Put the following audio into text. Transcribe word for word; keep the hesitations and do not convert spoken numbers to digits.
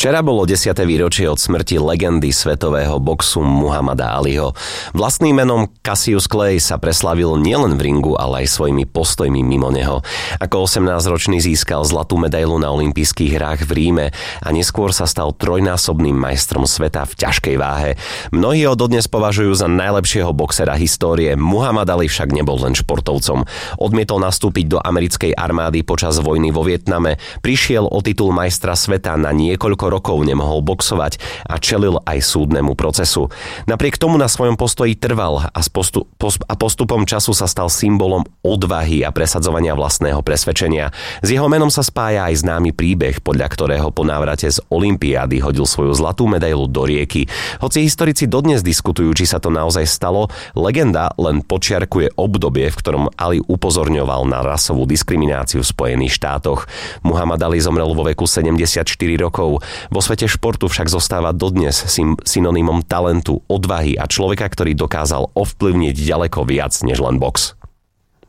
Včera bolo desiate výročie od smrti legendy svetového boxu Muhammada Aliho. Vlastným menom Cassius Clay sa preslavil nielen v ringu, ale aj svojimi postojmi mimo neho. Ako osemnásťročný získal zlatú medailu na olympijských hrách v Ríme a neskôr sa stal trojnásobným majstrom sveta v ťažkej váhe. Mnohí ho dodnes považujú za najlepšieho boxera histórie. Muhammad Ali však nebol len športovcom. Odmietol nastúpiť do americkej armády počas vojny vo Vietname, prišiel o titul majstra sveta, na niekoľko rokov nemohol boxovať a čelil aj súdnemu procesu. Napriek tomu na svojom postoji trval a, postup, a postupom času sa stal symbolom odvahy a presadzovania vlastného presvedčenia. S jeho menom sa spája aj známy príbeh, podľa ktorého po návrate z olympiády hodil svoju zlatú medailu do rieky. Hoci historici dodnes diskutujú, či sa to naozaj stalo, legenda len počiarkuje obdobie, v ktorom Ali upozorňoval na rasovú diskrimináciu v Spojených štátoch. Muhammad Ali zomrel vo veku sedemdesiatštyri rokov. Vo svete športu však zostáva dodnes synonymom talentu, odvahy a človeka, ktorý dokázal ovplyvniť ďaleko viac než len box.